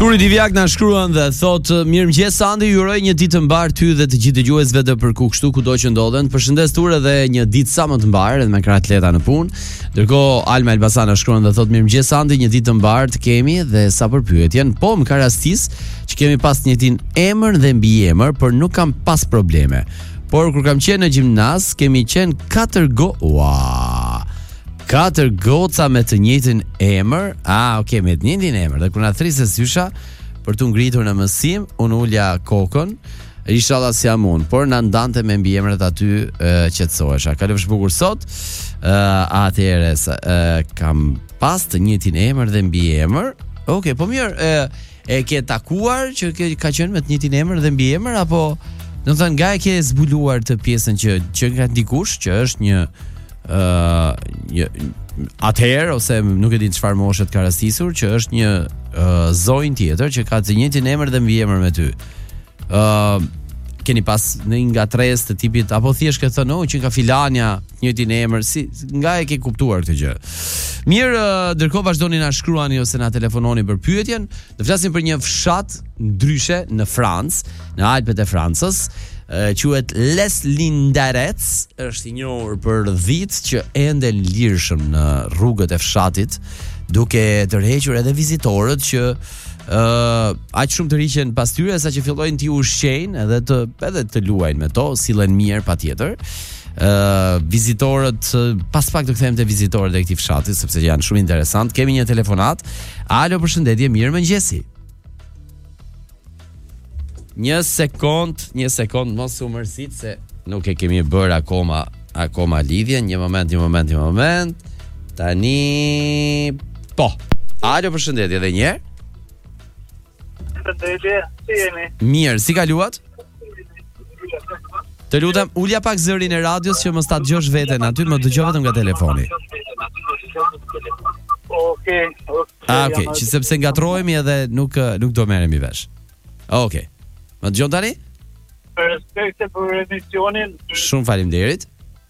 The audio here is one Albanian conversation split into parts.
Turi Divjak na shkruan dhe thot mirëmëngjes Sandi, ju uroj një ditë të mbar ty dhe të gjithë dëgjuesve të Përku kështu kudo që ndodhen. Përshëndes Ture dhe një ditë sa më të mbar edhe me atleta në punë. Ndërkohë Alma Elbasana shkruan dhe thot mirëmëngjes Sandi, një ditë të mbar të kemi dhe sa për pyetjen, po më ka rastis që kemi pas njëtin emër dhe mbiemër, por nuk kam pas probleme. Por kur kam qenë në gjimnaz, kemi qenë 4 goca me të njëjtin emër. Okay, me të njëjtin emër. Dhe kur na thrisë sysha për tu ngritur në mësim, unë ulja kokën. Inshallah si jam unë, por na ndante me mbiemrat aty qetësohesha. Kalofsh bukur sot. Atëherë kam pas të njëjtin emër dhe mbiemër. Okay, po mirë, e ke takuar që ka qenë me të njëjtin emër dhe mbiemër apo do të thënë nga e ke zbuluar të pjesën që nga dikush që është një atëherë ose nuk e di çfarë moshet ka rastisur që është një zonjë tjetër që ka të njëjtin emër dhe mbiemër me ty. Keni pas në nga tres të tipit apo thjesht ke thënë që ka filania njëjtin emër, si nga e ke kuptuar këtë gjë. Mirë, ndërkohë vazhdoni na shkruani ose na telefononi për pyetjen. Do flasim për një fshat ndryshe në Francë, në Alpet e Francës. Quhet Les Lindarets, është i njohur për dhitë që ende lirshëm në rrugët e fshatit, duke tërhequr edhe vizitorët që aq shumë të riqen pas tyre sa që fillojnë t'i ushqejnë edhe të luajnë me to, sillen mirë patjetër. Vizitorët pas pak do kthehemi te vizitorët e këtij fshati sepse janë shumë interesant. Kemi një telefonat. Alo, përshëndetje, mirëmëngjesi. Një sekond, mos u mërsit se nuk e kemi bërë akoma lidhjen. Një moment. Tani po. Alo, përshëndetje edhe një herë. Përshëndetje, si jeni? Mirë, si kaluat? Të lutem, ulja pak zërin e radios që mos ta dëgjosh veten aty, më dëgjoj vetëm nga telefoni. Okej. Okej, që sepse ngatrohemi edhe nuk do merremi vesh. Okej. Më dëgjon tani? Për respekte për emisionin. Shumë faleminderit.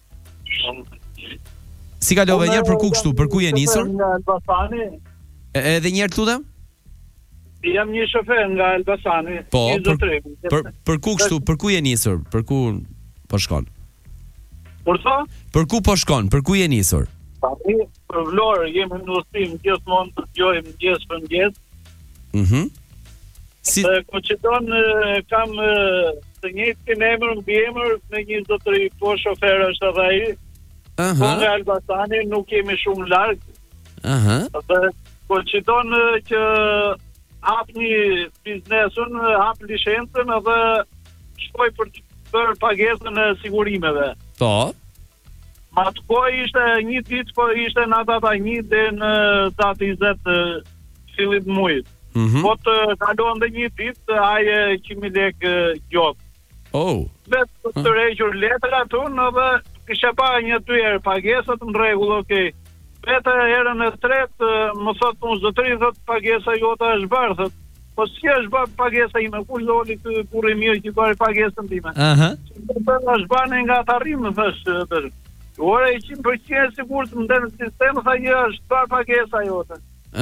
Si kalove një herë për ku kështu, për ku je nisur? Nga Elbasani. Edhe një herë tutem? Jam një shofer nga Elbasani. Po, për ku kështu, për ku je nisur? Për ku po shkon? Por sa? Për ku po shkon? Për ku je nisur? Tani për Vlorë jemi në udhëtim gjithmonë të dëgjojmë mëngjes për mëngjes. Si Koçidon kam të njëjtin emër mbiemër me një zotëri, po shofer është edhe ai. Po nga Elbasani nuk jemi shumë larg. Dhe Koçidon që hap një biznesun, hap licencën edhe shkoj për të bërë pagesën e sigurimeve. Po. Ma të kohë ishte një ditë, po ishte në data 1 dhe në datë 20 fillit mujit. Po të kalon dhe një ditë, aje 100.000 lekë gjopë. Vetë të rejgjur letrat unë dhe kishe pa një 2 herë pagesat në regull, okej. Vetë herën e tretë, më thotë unë zotëri, thotë pagesa jota është bërë, thotë. Po si është bërë pagesa ime, ku loli të kurri mirë që bërë pagesën time. Është bërë nga të arrimë, thështë. Ore 100% sigur të më denë sistem, tha një është bërë pagesa jota.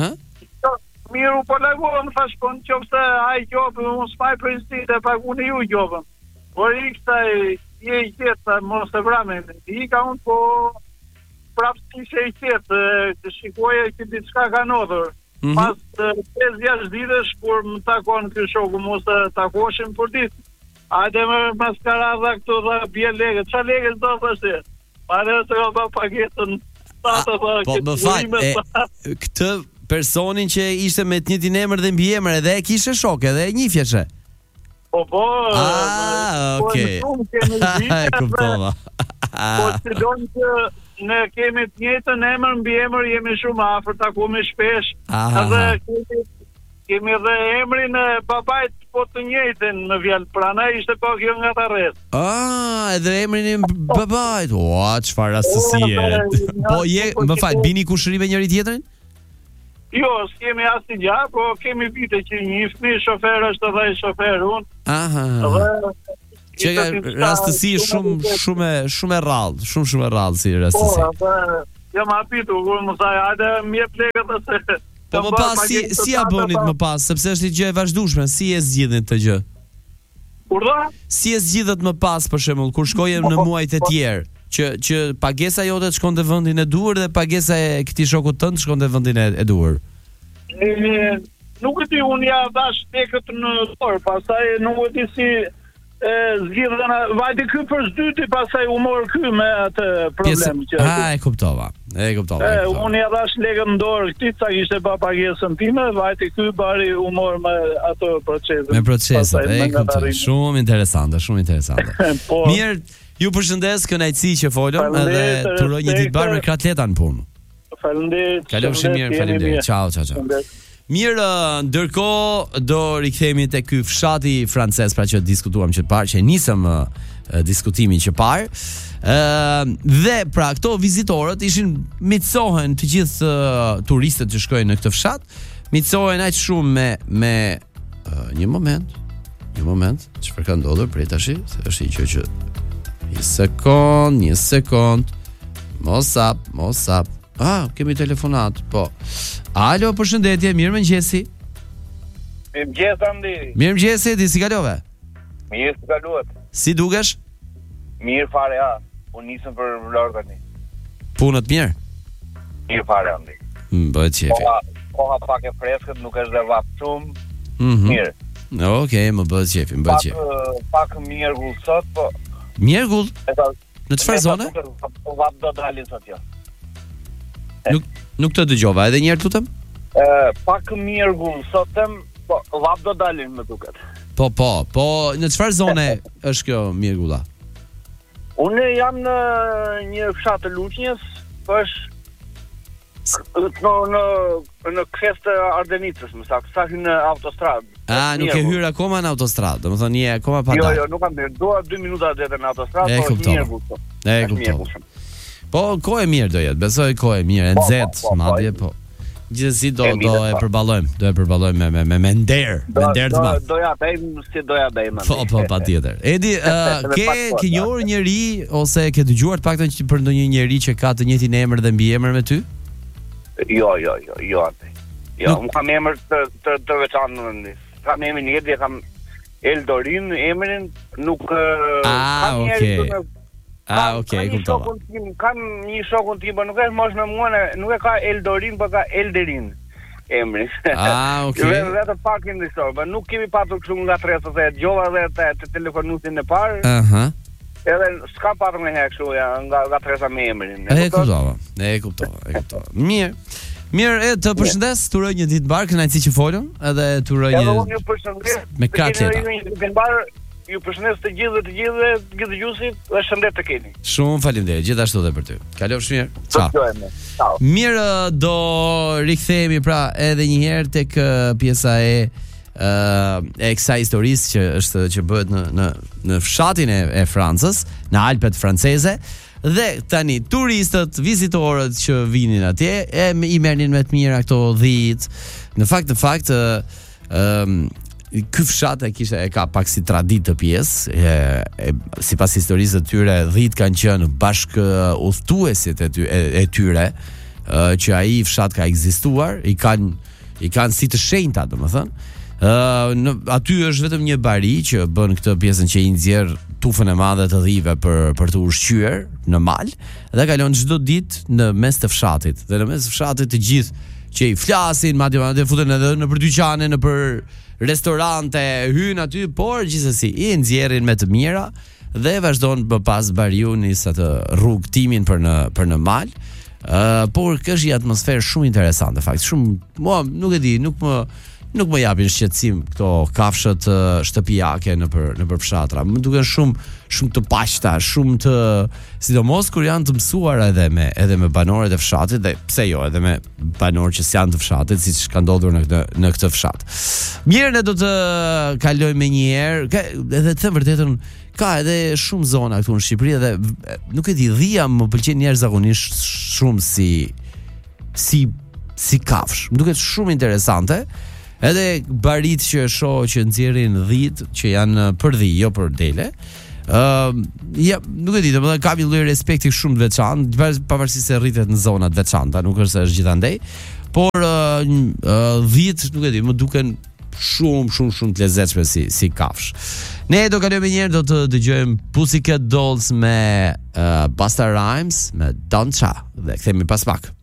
Miru po lagohëm, thash po në qofse aj gjobë, unë s'maj për instit e pagun e ju gjobëm. Por i këta je i qetë, mos e vramen. I ka unë po prapë s'kishe i qetë, të shikoje që diçka ka nodhër. Pas 5-6 ditësh, kur më takon kë shoku, mos të takoshim për ditë. Ajde më maskara dha këto dha bje legët. Qa legët do të është? Pare të ka ba pagetën. Po më fal, këtë personin që ishte me të njëjtin emër dhe mbiemër edhe e kishe shok, edhe e njiheshe. Po. Okay. Kuptova. Po të donë që ne kemi të njëjtën emër, mbiemër, jemi shumë afër, takojmë shpesh. Edhe kemi edhe emrin e babait, po të njëjtën në vjen. Prandaj ishte po kjo nga ta rreth. Edhe emrin e babait. Çfarë rastësie. Po më fal, bini kushëri me njëri tjetrin? Jo, s'kemi asnjë gjë, po kemi vite që një fëmijë shofer është edhe ai shofer unë. Që rastësi shumë e rrallë, shumë e rrallë si rastësi. Po, jam hapitur kur më thaj, hajde më jep lekët se Po më pas si ja bënit më pas, sepse është një gjë e vazhdueshme, si e zgjidhnit këtë gjë? Urdhë? Si e zgjidhet më pas për shembull kur shkoje në muajt e tjerë, që pagesa jote shkonte në vendin e duhur dhe pagesa e këtij shokut tënd shkonte në vendin e duhur? Nuk e di, unë ja dash tekët në dorë, pastaj nuk e di si zgjidhen, vajti ky për zdyti, pastaj u mor ky me atë problem që. E kuptova. Unë ja dash lekën në dorë, këtij sa kishte pa pagesën time, vajti ky bari u mor me ato procesin. Me procesin, kuptoj. Shumë interesante. Po. Mirë, ju përshëndes, kënaqësi që folëm edhe turoj një ditë bardhë me kratleta në punë. Faleminderit. Kalofshi mirë, faleminderit. Ciao. Mirë, ndërkohë do rikthehemi te ky fshati francez, pra që diskutuam që parë, që nisëm diskutimin që parë. Dhe pra këto vizitorët miqësohen të gjithë turistët që shkojnë në këtë fshat, miqësohen aq shumë me një moment, çfarë ka ndodhur prej tash, është një gjë që një sekond. Mos hap. Kemi telefonat, po. Alo, përshëndetje, mirëmëngjesi. Mirëmëngjes, Andi. Mirëmëngjesi, ti si kalove? Mirë, si kaluat. Si dukesh? Mirë fare, unë nisëm për vlorë tani. Punët mirë? Mirë fare, Andi. Bëhet qefi. Koha pak e freskët, nuk është dhe vap shumë. Mirë. Okej, më bëhet qefi, Pak mjergull sot, po. Mjergull? Në çfarë zone? Vap do dalin sot jo. Nuk të dëgjova, edhe një herë lutem? Pak mjergull sotëm, po vap do dalin më duket. Po, në çfarë zone është kjo mjergulla? Unë jam në një fshat të Lushnjës, është në kres të Ardenicës, më saktë, sa hyn në autostradë. Nuk e hyr akoma në autostradë, domethënë je akoma pa dalë. Jo, nuk kam hyrë, dua 2 minuta deri në autostradë, po është mjergull. E kuptoj. Po, kohë e mirë do jetë, besoj kohë e mirë, e nxehtë, madje po. Gjithsesi do e përballojmë me nder, me nder të madh. Do ja bëjmë. Po, patjetër. Edi, ke njohur njëri ose ke dëgjuar të paktën për ndonjë njeri që ka të njëjtin emër dhe mbiemër me ty? Jo. Unë kam emër të veçantë. Kam emrin Edi, kam Eldorin, emrin nuk kam okay. Kuptova. Kam një shokun tim, nuk është mosh me mua, nuk e ka Eldorin, por ka Elderin emrin. Okay. Vetë pak në shok, nuk kemi patur kështu nga tresa se dëgjova dhe të telefonutin e parë. Edhe s'ka patur më herë kështu nga tresa me emrin. E kuptova. Mirë, të përshëndes, të uroj një ditë mbar, kënaqësi që folëm, edhe të uroj një. Edhe unë ju përshëndes. Me kratleta. Ju përshëndes të gjithë dëgjuesit dhe shëndet të keni. Shumë faleminderit, gjithashtu edhe për ty. Kalofsh mirë. Ciao. Mirë, do rikthehemi pra edhe një herë tek pjesa e kësaj historisë që bëhet në fshatin e Francës, në Alpet franceze. Dhe tani turistët, vizitorët që vinin atje i merrnin me të mira këto dhit. Në fakt ky fshat e ka pak si traditë të pjesë, sipas historisë të tyre, dhit kanë qenë bashkë udhëtuesit e tyre, që ai fshat ka ekzistuar, i kanë si të shenjta, domethënë. Aty është vetëm një bari që bën këtë pjesën që i nxjerr tufën e madhe të dhive për të ushqyer në mal, dhe kalon çdo ditë në mes të fshatit. Dhe në mes të fshatit të gjithë që i flasin, madje futen edhe në për dyqane, në për restorante, hyn aty, por gjithsesi i nxjerrin me të mira dhe vazhdon më pas bariu nis atë rrugtimin për në mal. Por kjo është një atmosferë shumë interesante, fakt, shumë nuk e di, nuk më japin shqetësim këto kafshët shtëpiake nëpër fshatra. Më duken shumë të paqta, shumë të, sidomos kur janë të mësuar edhe me banorët e fshatit, dhe pse jo, edhe me banorët që s'janë të fshatit, siç ka ndodhur në këtë fshat. Mirë, ne do të kalojmë një herë, edhe të them vërtetën, ka edhe shumë zona këtu në Shqipëri, dhe nuk e di, dhia më pëlqen jashtëzakonisht shumë si kafsh. Më duket shumë interesante. Edhe barit që shoh që nxjerrin dhit që janë për dhi, jo për dele. Nuk e di, domethënë ka një lloj respekti shumë të veçantë, pavarësisht se rritet në zona të veçanta, nuk është se është gjithandej, por 10, nuk e di, më duken shumë të lezetshme si kafsh. Ne do kalojmë një herë, do të dëgjojmë Pussycat Dolls me Busta Rhymes me Don't Try dhe kthehemi pas pak.